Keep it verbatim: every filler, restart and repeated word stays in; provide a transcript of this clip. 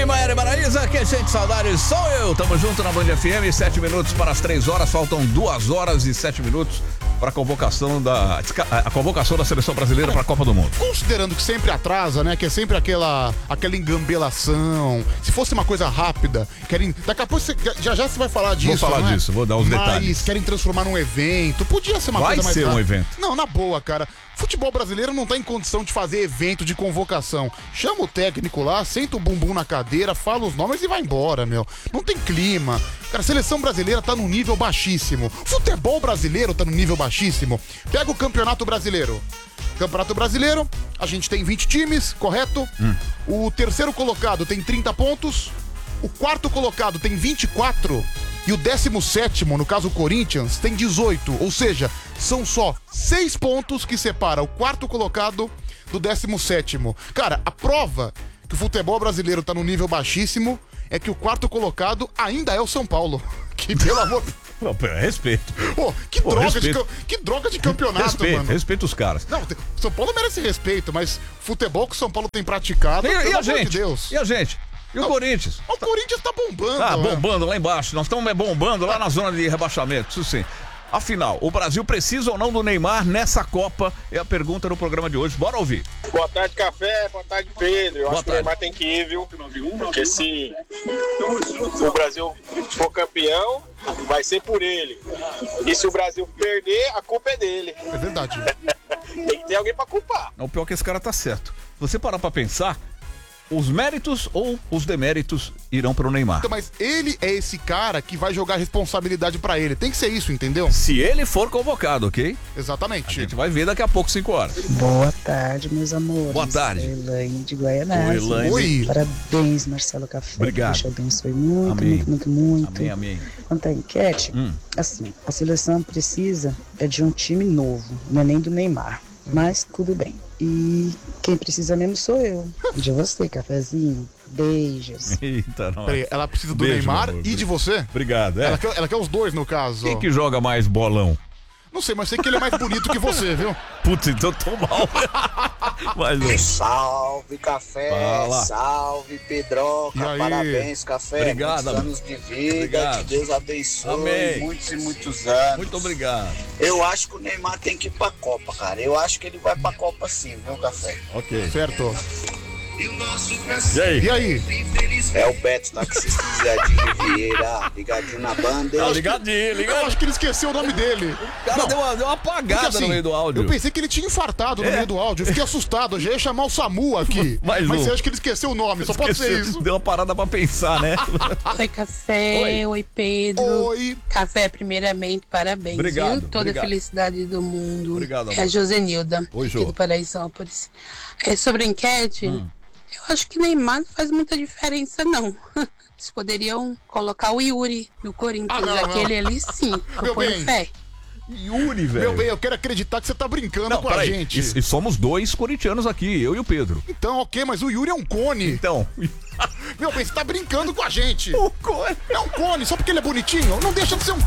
Bem, Maíra Maraíza, quem sente saudades sou eu. Tamo junto na Band F M, sete minutos para as três horas, faltam duas horas e sete minutos para a convocação da a convocação da seleção brasileira para a Copa do Mundo. Considerando que sempre atrasa, né? Que é sempre aquela aquela engambelação. Se fosse uma coisa rápida, querem. Daqui a pouco você, já já você vai falar disso. Vou falar não é? disso, vou dar os Mas detalhes. querem transformar num evento. Podia ser uma Vai coisa mais ser um rápida. evento. Não, na boa, cara. Futebol brasileiro não tá em condição de fazer evento de convocação. Chama o técnico lá, senta o bumbum na cadeira, fala os nomes e vai embora, meu. Não tem clima. Cara, a seleção brasileira tá num nível baixíssimo. Futebol brasileiro tá num nível baixíssimo. Pega o Campeonato Brasileiro. Campeonato Brasileiro, a gente tem vinte times, correto? Hum. O terceiro colocado tem trinta pontos. O quarto colocado tem vinte e quatro. E o décimo sétimo, no caso o Corinthians, tem dezoito. Ou seja, são só seis pontos que separam o quarto colocado do décimo sétimo. Cara, a prova que o futebol brasileiro tá num nível baixíssimo é que o quarto colocado ainda é o São Paulo. Que, pelo amor... Não, respeito. Pô, que, Pô, droga de, respeito. que droga de campeonato, respeito, mano. Respeito os caras. Não, São Paulo merece respeito, mas futebol que o São Paulo tem praticado... E, e pelo a amor gente? de Deus. E a gente? E o Não, Corinthians? O Corinthians tá bombando. Ah, né? bombando lá embaixo. Nós estamos bombando lá na zona de rebaixamento, isso sim. Afinal, o Brasil precisa ou não do Neymar nessa Copa? É a pergunta do programa de hoje. Bora ouvir. Boa tarde, Café. Boa tarde, Pedro. Eu Boa acho tarde. que o Neymar tem que ir, viu? Porque se o Brasil for campeão, vai ser por ele. E se o Brasil perder, a culpa é dele. É verdade. Tem que ter alguém pra culpar. O pior é que esse cara tá certo. Se você parar pra pensar, os méritos ou os deméritos irão pro Neymar. Então, mas ele é esse cara que vai jogar a responsabilidade pra ele. Tem que ser isso, entendeu? Se ele for convocado, ok? A Exatamente. gente vai ver daqui a pouco, cinco horas. Boa tarde, meus amores. Boa tarde. Elaine de Guaianazes. Oi, Elaine. Oi. Parabéns, Marcelo Café. Obrigado. Deus te abençoe muito, Amém. muito, muito, muito. Amém, amém. Quanto à enquete, Hum. assim, a seleção precisa é de um time novo, não é nem do Neymar. Mas tudo bem. E quem precisa mesmo sou eu. De você, cafezinho. Beijos. Eita, nós. Peraí, ela precisa do Beijo, Neymar meu amor. e de você? Obrigado, é. Ela quer, ela quer os dois, no caso. Quem que joga mais bolão? Não sei, mas sei que ele é mais bonito que você, viu? Putz, então tô mal. Mas, ó, Salve, Café. Fala. Salve, Pedroca. E aí? Parabéns, Café. Obrigado, Muitos amigo. anos de vida. Obrigado. Que Deus abençoe. Amém. Muitos e muitos anos. muito obrigado. Eu acho que o Neymar tem que ir pra Copa, cara. Eu acho que ele vai pra Copa sim, viu, Café? Ok. Certo. E aí? E aí? É o Beto, taxista de Jardim Vieira. Ligadinho na banda. Tá ligadinho, Eu ligadinho. acho que ele esqueceu o nome dele. O cara Não, deu uma, deu uma apagada porque, assim, no meio do áudio. Eu pensei que ele tinha infartado no É. meio do áudio. Eu fiquei assustado. Eu já ia chamar o SAMU aqui. Mais mas um. você acha que ele esqueceu o nome? Só pode ser Esqueceu, isso. Deu uma parada pra pensar, né? Oi, Café. Oi. Oi, Pedro. Oi. Café, primeiramente, parabéns. Obrigado, Viu? Toda obrigado. a felicidade do mundo. Obrigado, É a amor. Josenilda, Oi, aqui Jo. do Paraisópolis. É, sobre a enquete, Hum. eu acho que Neymar não faz muita diferença, não. Eles poderiam colocar o Yuri no Corinthians. Ah, não, não. Aquele ali, sim. Meu Eu ponho bem. fé. Yuri, velho. Meu bem, eu quero acreditar que você tá brincando Não, com a peraí. gente. E, e somos dois corintianos aqui, eu e o Pedro. Então, ok, mas o Yuri é um cone. Então. Meu bem, você tá brincando com a gente. O cone. É um cone, só porque ele é bonitinho. Não deixa de ser um